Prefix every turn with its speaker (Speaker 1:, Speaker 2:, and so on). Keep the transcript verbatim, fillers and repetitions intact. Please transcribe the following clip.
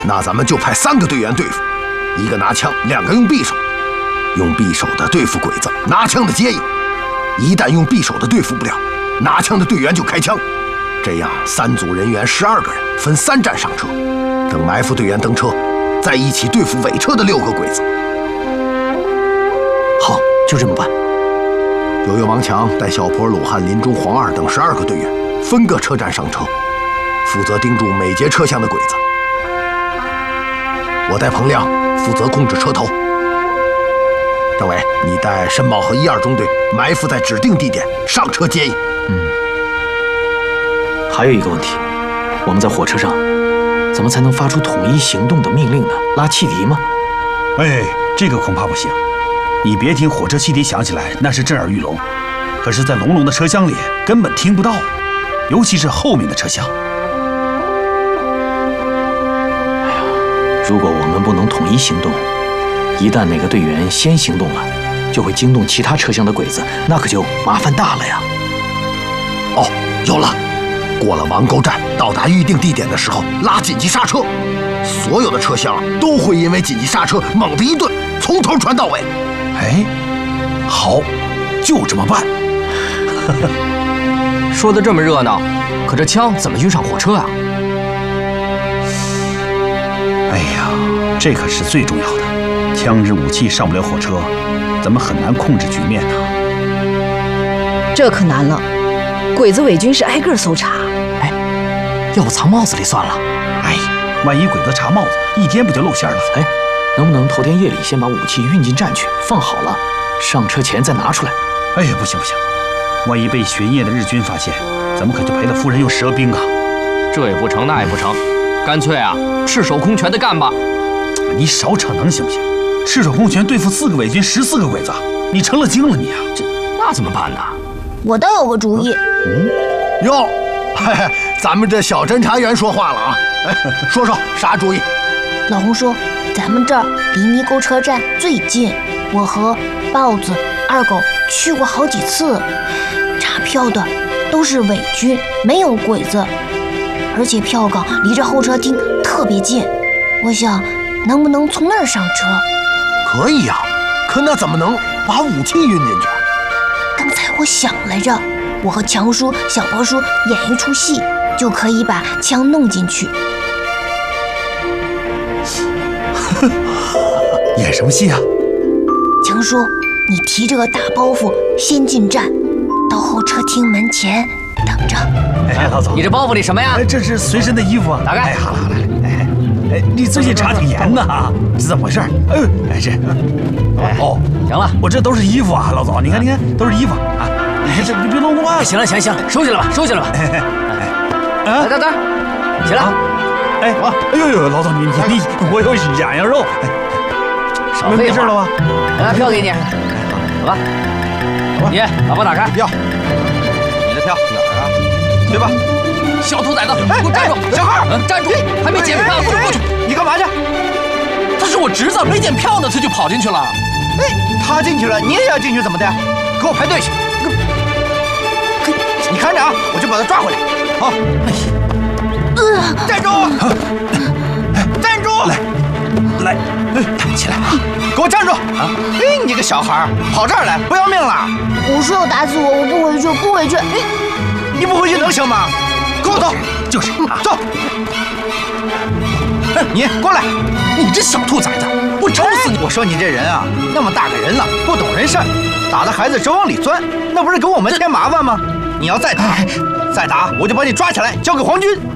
Speaker 1: 那咱们就派三个队员对付，一个拿枪，两个用匕首。用匕首的对付鬼子，拿枪的接应。一旦用匕首的对付不了，拿枪的队员就开枪。这样三组人员十二个人，分三站上车，等埋伏队员登车，再一起对付尾车的六个鬼子。
Speaker 2: 好，就这么办。
Speaker 1: 悠悠、王强带小坡、鲁汉、林中、黄二等十二个队员，分个车站上车，负责盯住每节车厢的鬼子。我带彭亮负责控制车头。政委，你带申茂和一二中队埋伏在指定地点，上车接应。
Speaker 2: 嗯。还有一个问题，我们在火车上怎么才能发出统一行动的命令呢？拉汽笛吗？
Speaker 3: 哎，这个恐怕不行。你别听火车汽笛响起来，那是震耳欲聋，可是，在隆隆的车厢里根本听不到，尤其是后面的车厢。
Speaker 2: 哎呀，如果我们不能统一行动，一旦哪个队员先行动了，就会惊动其他车厢的鬼子，那可就麻烦大了呀。
Speaker 1: 哦，有了！过了王沟站，到达预定地点的时候，拉紧急刹车，所有的车厢都会因为紧急刹车猛地一顿，从头传到尾。
Speaker 3: 哎，好，就这么办。
Speaker 4: 说的这么热闹，可这枪怎么运上火车啊？
Speaker 3: 哎呀，这可是最重要的。枪支武器上不了火车，咱们很难控制局面呐。
Speaker 5: 这可难了，鬼子伪军是挨个搜查。
Speaker 2: 哎，要不藏帽子里算了？
Speaker 3: 哎，万一鬼子查帽子，一天不就露馅了？
Speaker 2: 哎，能不能头天夜里先把武器运进站去，放好了，上车前再拿出来？
Speaker 3: 哎呀，不行不行，万一被巡夜的日军发现，咱们可就赔了夫人又折兵啊！
Speaker 4: 这也不成，那也不成，干脆啊，赤手空拳的干吧！
Speaker 3: 你少扯能行不行？赤手空拳对付四个伪军，十四个鬼子，你成了精了你啊！
Speaker 4: 这那怎么办呢？
Speaker 6: 我倒有个主意。
Speaker 1: 嗯，哟，嘿嘿，咱们这小侦查员说话了啊！哎，说说啥主意？
Speaker 6: 老洪说，咱们这儿离泥沟车站最近，我和豹子、二狗去过好几次，查票的都是伪军，没有鬼子，而且票岗离着候车厅特别近。我想，能不能从那儿上车？
Speaker 1: 可以呀、啊，可那怎么能把武器运进去？
Speaker 6: 刚才我想来着，我和强叔、小波叔演一出戏，就可以把枪弄进去。
Speaker 3: 演什么戏啊？
Speaker 6: 强叔，你提着个大包袱先进站，到候车厅门前等着。
Speaker 3: 哎，老总，
Speaker 4: 你这包袱里什么呀？
Speaker 3: 哎，这是随身的衣服啊。
Speaker 4: 打开。
Speaker 3: 哎，好了好了。哎哎，你最近查挺严呐，是怎么回事？哎，哎这，哦，
Speaker 4: 行了，
Speaker 3: 我这都是衣服啊，老总，你看你看，都是衣服啊。哎，这你别弄乱了。
Speaker 4: 行了行了行了，收起来吧，收起来吧。哎哎，来等等，起来。
Speaker 3: 哎，我，哎呦呦，老总你你你，我有痒痒肉。
Speaker 4: 少废话。
Speaker 3: 没事了吧？
Speaker 4: 拿票给你，走吧。你把包打开。
Speaker 7: 票，你的票哪儿啊？对吧？
Speaker 4: 小兔崽子，给我站住！
Speaker 7: 小孩，
Speaker 4: 站住！还没检票，过去过去！
Speaker 7: 你干嘛去？
Speaker 4: 他是我侄子，没检票呢，他就跑进去了。
Speaker 7: 哎，他进去了，你也要进去，怎么的？给我排队去！你看着啊，我就把他抓回来。好，哎，站住！站住！
Speaker 3: 来，来，站起来啊！
Speaker 7: 给我站住！啊！哎，你个小孩，跑这儿来，不要命了？
Speaker 6: 我说要打死我，我不回去，不回去。哎，
Speaker 7: 你不回去能行吗？跟我走，
Speaker 3: 就是啊，
Speaker 7: 走。你过来，
Speaker 4: 你这小兔崽子，我抽死你！
Speaker 7: 我说你这人啊，那么大个人了，不懂人事儿，打的孩子直往里钻，那不是给我们添麻烦吗？你要再打，再打我就把你抓起来交给皇军。